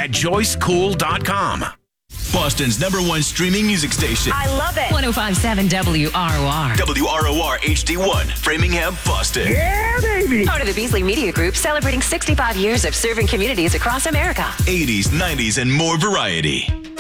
at joycecool.com. Boston's #1 streaming music station. I love it. 105.7 WROR. WROR HD1, Framingham, Boston. Yeah, baby. Part of the Beasley Media Group, celebrating 65 years of serving communities across America. 80s, 90s, and more variety.